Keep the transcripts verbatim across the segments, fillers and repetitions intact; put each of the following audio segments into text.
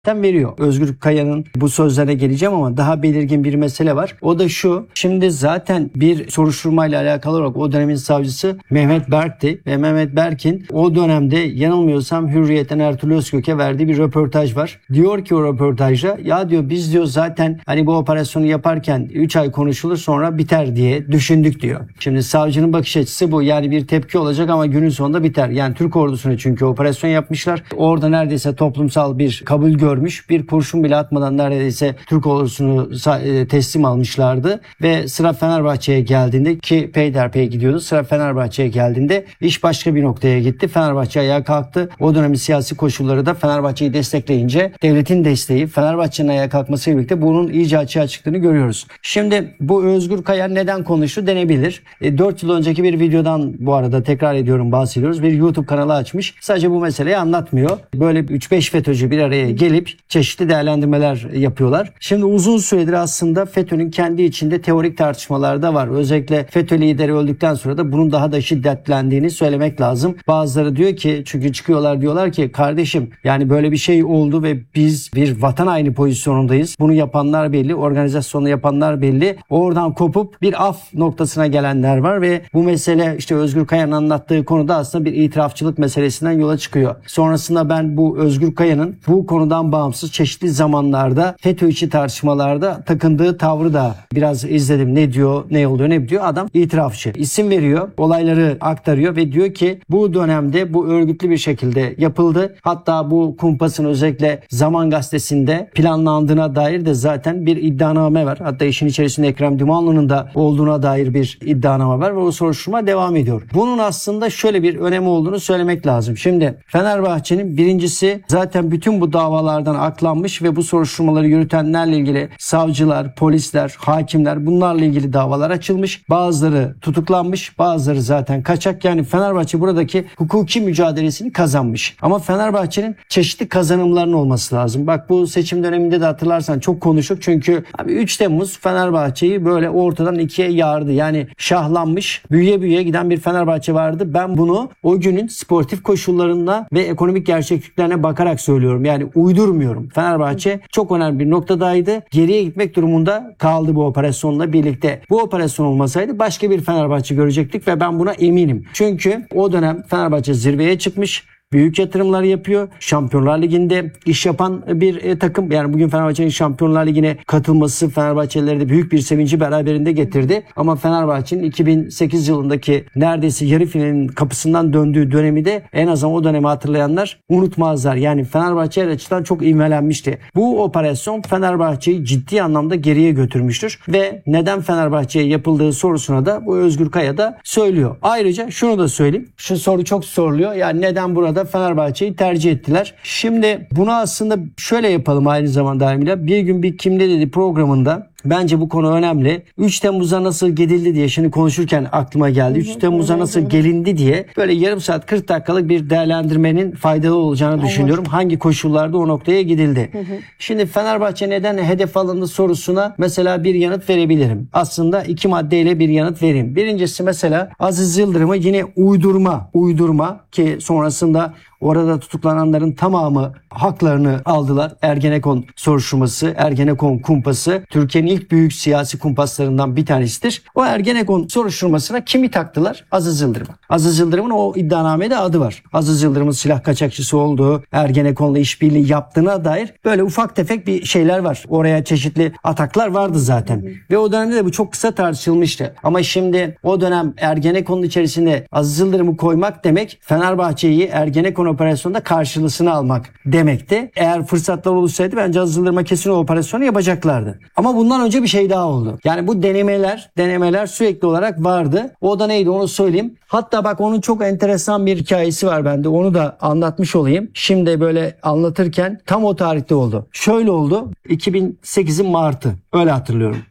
veriyor. Özgür Kaya'nın bu sözlerine geleceğim ama daha belirgin bir mesele var. O da şu. Şimdi zaten bir soruşturmayla alakalı olarak o dönemin savcısı Mehmet Berk'ti ve Mehmet Berk'in o dönemde yanılmıyorsam Hürriyet'ten Ertuğrul Özkök'e verdiği bir röportaj var. Diyor ki o röportajda ya diyor biz diyor zaten hani bu operasyonu yaparken üç ay konuşulur sonra biter diye düşündük diyor. Şimdi savcının bakış açısı bu. Yani bir tepki olacak ama günün sonunda biter. Yani Türk ordusuna çünkü operasyon yapmışlar. Orada neredeyse toplumsal bir kabul görmüş. Bir kurşun bile atmadan neredeyse Türk ordusunu teslim almışlardı. Ve sıra Fenerbahçe'ye geldiğinde ki peyderpey gidiyordu. Sıra Fenerbahçe'ye geldiğinde iş başka bir noktaya gitti. Fenerbahçe ayağa kalktı. O dönemin siyasi koşulları da Fenerbahçe'yi destekleyince devletin desteği Fenerbahçe'nin ayağa kalkmasıyla birlikte bunun iyice açığa çıktığını görüyoruz. Şimdi bu Özgür Kaya neden konuştu denebilir. E, dört yıl önceki bir videodan bu arada tekrar ediyorum bahsediyoruz. Bir YouTube kanalı açmış. Sadece bu meseleyi anlatmıyor. Böyle üç beş FETÖ'cü bir araya gelip çeşitli değerlendirmeler yapıyorlar. Şimdi uzun süredir aslında FETÖ'nün kendi içinde teorik tartışmalar da var. Özellikle FETÖ lideri öldükten sonra da bunun daha da şiddetlendiğini söylemek lazım. Bazıları diyor ki çünkü çıkıyorlar diyorlar ki kardeşim yani böyle bir şey oldu ve biz bir vatan haini pozisyonundayız. Bunu yapanlar belli, organizasyonu yapanlar belli. Oradan kopup bir af noktasına gelenler var ve bu mesele işte Özgür Kaya'nın anlattığı konuda aslında bir itirafçılık meselesinden yola çıkıyor. Sonrasında ben bu Özgür Kaya'nın bu konudan bağımsız çeşitli zamanlarda FETÖ içi tartışmalarda takındığı tavrı da biraz izledim. Ne diyor, ne oluyor, ne diyor? Adam itirafçı. İsim veriyor, olayları aktarıyor ve diyor ki bu dönemde bu örgütlü bir şekilde yapıldı. Hatta bu kumpasın özellikle Zaman Gazetesi'nde planlandığına dair de zaten bir iddianame var. Hatta işin içerisinde Ekrem İmamoğlu'nun da olduğuna dair bir iddianame var ve o soruşturma devam ediyor. Bunun aslında şöyle bir önemi olduğunu söylemek lazım. Şimdi Fenerbahçe'nin birincisi zaten bütün bu davalardan aklanmış ve bu soruşturmaları yürütenlerle ilgili savcılar, polisler, hakimler bunlarla ilgili davalar açılmış. Bazıları tutuklanmış, bazıları zaten kaçak. Yani Fenerbahçe buradaki hukuki mücadelesini kazanmış. Ama Fenerbahçe'nin çeşitli kazanımlarının olması lazım. Bak bu seçim döneminde de hatırlarsan çok konuştuk. Çünkü abi üç Temmuz Fenerbahçe'yi böyle ortadan ikiye yardı. Yani şahlanmış, büyüye büyüye giden bir Fenerbahçe vardı. Ben bunu o günün sportif koşullarına ve ekonomik gerçekliklerine bakarak söylüyorum. Yani uydurmuyorum. Fenerbahçe çok önemli bir noktadaydı. Geriye gitmek durumunda kaldı bu operasyonla birlikte. Bu operasyon olmasaydı başka bir Fenerbahçe görecektik ve ben buna eminim. Çünkü o dönem Fenerbahçe zirveye çıkmış. Büyük yatırımlar yapıyor. Şampiyonlar Ligi'nde iş yapan bir e, takım. Yani bugün Fenerbahçe'nin Şampiyonlar Ligi'ne katılması Fenerbahçelilere de büyük bir sevinci beraberinde getirdi. Ama Fenerbahçe'nin iki bin sekiz yılındaki neredeyse yarı finalin kapısından döndüğü dönemi de en azından o dönemi hatırlayanlar unutmazlar. Yani Fenerbahçe açıdan çok ivmelenmişti. Bu operasyon Fenerbahçe'yi ciddi anlamda geriye götürmüştür. Ve neden Fenerbahçe'ye yapıldığı sorusuna da bu Özgür Kaya da söylüyor. Ayrıca şunu da söyleyeyim. Şu soru çok soruluyor. Yani neden burada Fenerbahçe'yi tercih ettiler? Şimdi bunu aslında şöyle yapalım aynı zamanda Emine. Bir gün bir Kim Ne Dedi programında bence bu konu önemli. üç Temmuz'a nasıl gelindi diye şimdi konuşurken aklıma geldi. üç Temmuz'a nasıl gelindi diye böyle yarım saat kırk dakikalık bir değerlendirmenin faydalı olacağını Olur. düşünüyorum. Hangi koşullarda o noktaya gidildi. Hı hı. Şimdi Fenerbahçe neden hedef alındı sorusuna mesela bir yanıt verebilirim. Aslında iki maddeyle bir yanıt vereyim. Birincisi mesela Aziz Yıldırım'ı yine uydurma, uydurma ki sonrasında orada tutuklananların tamamı haklarını aldılar. Ergenekon soruşturması, Ergenekon kumpası Türkiye'nin ilk büyük siyasi kumpaslarından bir tanesidir. O Ergenekon soruşturmasına kimi taktılar? Aziz Yıldırım'a. Aziz Yıldırım'ın o iddianamede adı var. Aziz Yıldırım'ın silah kaçakçısı olduğu, Ergenekon'la işbirliği yaptığına dair böyle ufak tefek bir şeyler var. Oraya çeşitli ataklar vardı zaten. Hı hı. Ve o dönemde de bu çok kısa tartışılmıştı. Ama şimdi o dönem Ergenekon'un içerisinde Aziz Yıldırım'ı koymak demek Fenerbahçe'yi Ergenekon operasyonda karşılığını almak demekti. Eğer fırsatlar olsaydı bence Aziz Yıldırım'a kesin o operasyonu yapacaklardı. Ama bundan önce bir şey daha oldu. Yani bu denemeler, denemeler sürekli olarak vardı. O da neydi onu söyleyeyim. Hatta bak onun çok enteresan bir hikayesi var bende. Onu da anlatmış olayım. Şimdi böyle anlatırken tam o tarihte oldu. Şöyle oldu. iki bin sekizin Mart'ı. Öyle hatırlıyorum.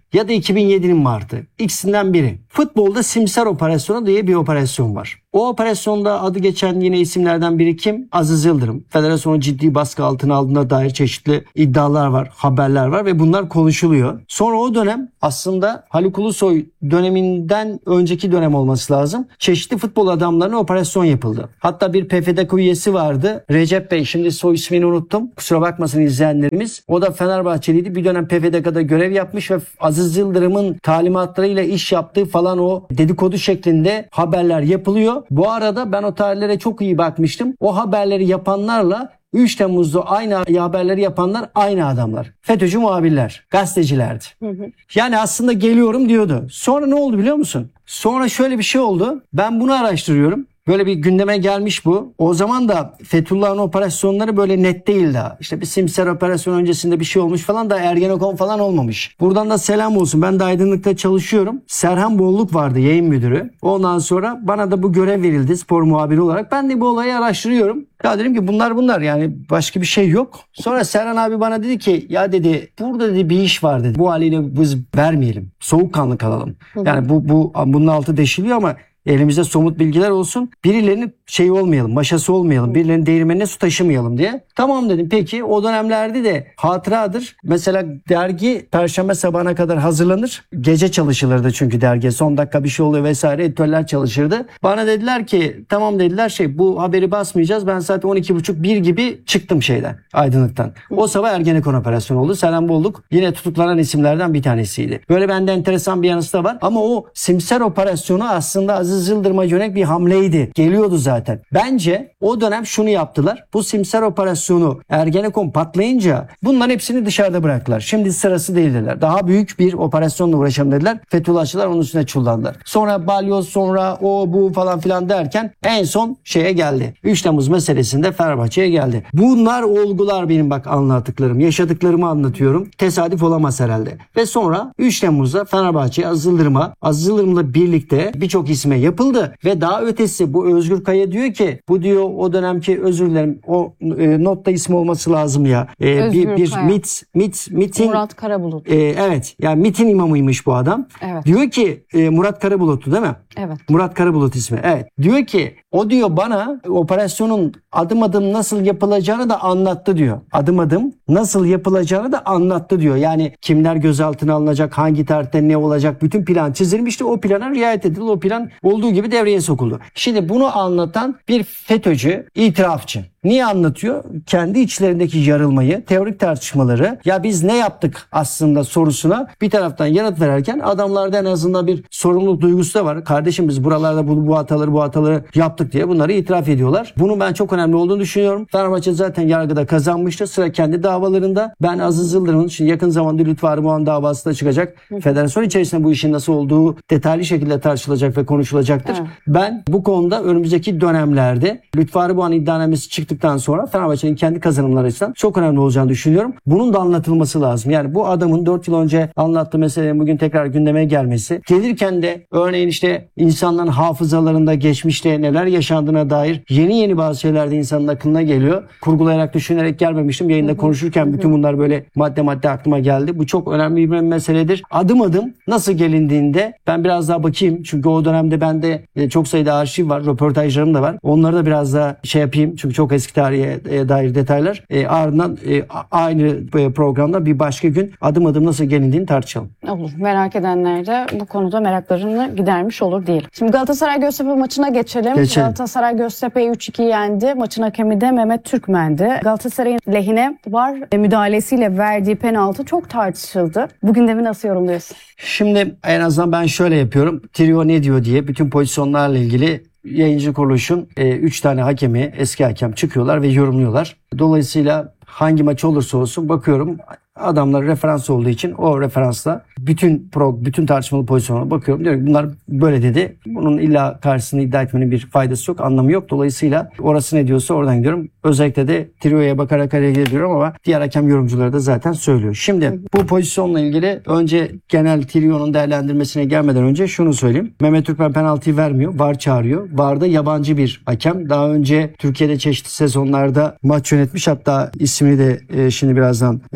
ya da iki bin yedinin Mart'ı. İkisinden biri. Futbolda simsar operasyonu diye bir operasyon var. O operasyonda adı geçen yine isimlerden biri kim? Aziz Yıldırım. Federasyonu ciddi baskı altına aldığına dair çeşitli iddialar var, haberler var ve bunlar konuşuluyor. Sonra o dönem aslında Haluk Ulusoy döneminden önceki dönem olması lazım. Çeşitli futbol adamlarına operasyon yapıldı. Hatta bir P F D K üyesi vardı. Recep Bey, şimdi soy ismini unuttum. Kusura bakmasın izleyenlerimiz. O da Fenerbahçeliydi. Bir dönem P F D K'da görev yapmış ve Aziz Yıldırım'ın talimatlarıyla iş yaptığı falan o dedikodu şeklinde haberler yapılıyor. Bu arada ben o tarihlere çok iyi bakmıştım. O haberleri yapanlarla üç Temmuz'da aynı haberleri yapanlar aynı adamlar. FETÖ'cü muhabirler, gazetecilerdi. Hı hı. Yani aslında geliyorum diyordu. Sonra ne oldu biliyor musun? Sonra şöyle bir şey oldu. Ben bunu araştırıyorum. Böyle bir gündeme gelmiş bu. O zaman da Fethullah'ın operasyonları böyle net değil daha. İşte bir simsar operasyon öncesinde bir şey olmuş falan da Ergenekon falan olmamış. Buradan da selam olsun. Ben de aydınlıkta çalışıyorum. Serhan Bolluk vardı yayın müdürü. Ondan sonra bana da bu görev verildi spor muhabiri olarak. Ben de bu olayı araştırıyorum. Ya dedim ki bunlar bunlar yani başka bir şey yok. Sonra Serhan abi bana dedi ki ya dedi burada dedi bir iş var dedi. Bu haliyle biz vermeyelim. Soğukkanlı kalalım. Yani bu bu bunun altı deşiliyor ama elimizde somut bilgiler olsun. Birilerinin şey olmayalım, maşası olmayalım. Birilerinin değirmenine su taşımayalım diye. Tamam dedim. Peki o dönemlerde de hatıradır. Mesela dergi Perşembe sabahına kadar hazırlanır. Gece çalışılırdı çünkü dergi. Son dakika bir şey oluyor vesaire. Editörler çalışırdı. Bana dediler ki tamam dediler şey bu haberi basmayacağız. Ben saat on iki buçuk bir gibi çıktım şeyden. Aydınlıktan. O sabah Ergenekon operasyonu oldu. Selam Bolluk yine tutuklanan isimlerden bir tanesiydi. Böyle bende enteresan bir yanısı da var. Ama o simsar operasyonu aslında Aziz Yıldırım'a yönelik bir hamleydi. Geliyordu zaten. Bence o dönem şunu yaptılar. Bu simsar operasyonu Ergenekon patlayınca bunların hepsini dışarıda bıraktılar. Şimdi sırası değil dediler. Daha büyük bir operasyonla uğraşalım dediler. Fethullahçılar onun üstüne çullandılar. Sonra balyoz sonra o bu falan filan derken en son şeye geldi. üç Temmuz meselesinde Fenerbahçe'ye geldi. Bunlar olgular benim bak anlattıklarım. Yaşadıklarımı anlatıyorum. Tesadüf olamaz herhalde. Ve sonra üç Temmuz'da Fenerbahçe'ye Aziz Yıldırım'a Aziz Yıldırım'la birlikte birçok isme yapıldı ve daha ötesi bu Özgür Kaya diyor ki bu diyor o dönemki özür dilerim o e, notta ismi olması lazım ya. E, bir bir mit mit mitin Murat Karabulut. E, evet yani mitin imamıymış bu adam. Evet. Diyor ki e, Murat Karabulut'tu değil mi? Evet. Murat Karabulut ismi. Evet. Diyor ki o diyor bana operasyonun adım adım nasıl yapılacağını da anlattı diyor. Adım adım nasıl yapılacağını da anlattı diyor. Yani kimler gözaltına alınacak, hangi tarihte ne olacak bütün plan çizilmişti. O plana riayet edildi. O plan olduğu gibi devreye sokuldu. Şimdi bunu anlatan bir FETÖ'cü, itirafçı. Niye anlatıyor? Kendi içlerindeki yarılmayı, teorik tartışmaları ya biz ne yaptık aslında sorusuna bir taraftan yanıt verirken adamlarda en azından bir sorumluluk duygusu da var. Kardeşim biz buralarda bu, bu hataları bu hataları yaptık diye bunları itiraf ediyorlar. Bunun ben çok önemli olduğunu düşünüyorum. Fenerbahçe zaten yargıda kazanmıştı. Sıra kendi davalarında. Ben Aziz Yıldırım'ın şimdi yakın zamanda Lütfü Arıboğan davası da çıkacak. Federasyon içerisinde bu işin nasıl olduğu detaylı şekilde tartışılacak ve konuşulacaktır. Evet. Ben bu konuda önümüzdeki dönemlerde Lütfü Arıboğan iddianamesi çıktı çıktıktan sonra Fenerbahçe'nin kendi kazanımları açısından çok önemli olacağını düşünüyorum. Bunun da anlatılması lazım. Yani bu adamın dört yıl önce anlattığı meselenin bugün tekrar gündeme gelmesi, gelirken de örneğin işte insanların hafızalarında geçmişte neler yaşandığına dair yeni yeni bazı şeyler de insanın aklına geliyor. Kurgulayarak, düşünerek gelmemiştim. Yayında konuşurken bütün bunlar böyle madde madde aklıma geldi. Bu çok önemli bir meseledir. Adım adım nasıl gelindiğinde ben biraz daha bakayım. Çünkü o dönemde bende çok sayıda arşiv var. Röportajlarım da var. Onları da biraz daha şey yapayım. Çünkü çok eski tarihe dair detaylar. E, ardından e, aynı programda bir başka gün adım adım nasıl gelindiğini tartışalım. Olur. Merak edenler de bu konuda meraklarını gidermiş olur diyelim. Şimdi Galatasaray Göztepe maçına geçelim. geçelim. Galatasaray Göztepe'yi üç iki yendi. Maçın hakemi de Mehmet Türkmen'di. Galatasaray'ın lehine var müdahalesiyle verdiği penaltı çok tartışıldı. Bu gündemi nasıl yorumluyorsun? Şimdi en azından ben şöyle yapıyorum. Trio ne diyor diye bütün pozisyonlarla ilgili yayıncı kuruluşun üç e, tane hakemi, eski hakem çıkıyorlar ve yorumluyorlar. Dolayısıyla hangi maç olursa olsun bakıyorum adamlar referans olduğu için o referansla bütün pro, bütün tartışmalı pozisyona bakıyorum. Diyorum bunlar böyle dedi. Bunun illa karşısını iddia etmenin bir faydası yok, anlamı yok. Dolayısıyla orası ne diyorsa oradan gidiyorum. Özellikle de Trio'ya bakarak hareket ediyorum ama diğer hakem yorumcuları da zaten söylüyor. Şimdi bu pozisyonla ilgili önce genel Trio'nun değerlendirmesine gelmeden önce şunu söyleyeyim. Mehmet Türkmen penaltıyı vermiyor. V A R çağırıyor. V A R'da yabancı bir hakem. Daha önce Türkiye'de çeşitli sezonlarda maç yönetmiş. Hatta ismini de e, şimdi birazdan e, söyleyeceğim.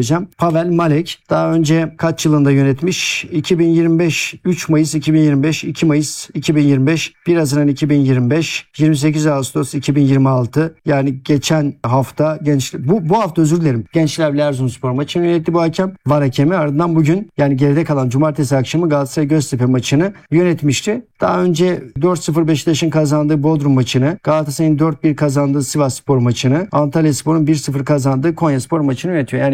hocam. Pavel Malek daha önce kaç yılında yönetmiş? iki bin yirmi beş, üç Mayıs iki bin yirmi beş, iki Mayıs iki bin yirmi beş, bir Haziran iki bin yirmi beş, yirmi sekiz Ağustos iki bin yirmi altı. Yani geçen hafta genç bu bu hafta özür dilerim. Gençler Birliği Erzurumspor maçını yönetti bu hakem. VAR hakemi. Ardından bugün yani geride kalan cumartesi akşamı Galatasaray Göztepe maçını yönetmişti. Daha önce dört sıfır Beşiktaş'ın kazandığı Bodrum maçını, Galatasaray'ın dört bir kazandığı Sivasspor maçını, Antalyaspor'un bir sıfır kazandığı Konyaspor maçını yönetiyor. Yani